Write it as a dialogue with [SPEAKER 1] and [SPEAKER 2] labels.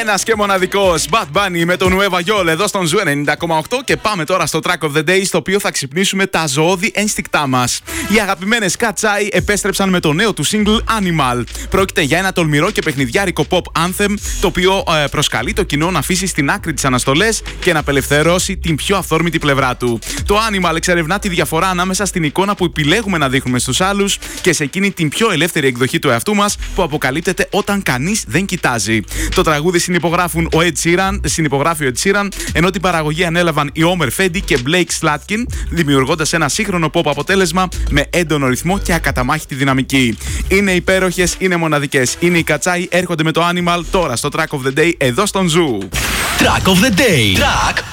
[SPEAKER 1] Ένας και μοναδικός Bad Bunny με το Nueva York εδώ στον Ζου 90,8 και πάμε τώρα στο Track of the Day, στο οποίο θα ξυπνήσουμε τα ζωώδη ένστικτά μας. Οι αγαπημένες Κατσάι επέστρεψαν με το νέο του single Animal. Πρόκειται για ένα τολμηρό και παιχνιδιάρικο pop anthem, το οποίο προσκαλεί το κοινό να αφήσει στην άκρη τις αναστολές και να απελευθερώσει την πιο αυθόρμητη πλευρά του. Το Animal εξερευνά τη διαφορά ανάμεσα στην εικόνα που επιλέγουμε να δείχνουμε στους άλλους και σε εκείνη την πιο ελεύθερη εκδοχή του εαυτού μας που αποκαλύπτεται όταν κανείς δεν κοιτάζει. Το τραγούδι συνυπογράφει ο Ed Sheeran, ενώ την παραγωγή ανέλαβαν οι Omer Fenty και Blake Slatkin, δημιουργώντας ένα σύγχρονο pop αποτέλεσμα με έντονο ρυθμό και ακαταμάχητη δυναμική. Είναι υπέροχες, είναι μοναδικές. Είναι οι Κατσάι, έρχονται με το Animal τώρα στο Track of the Day εδώ στον Ζου.
[SPEAKER 2] Track of the Day. Track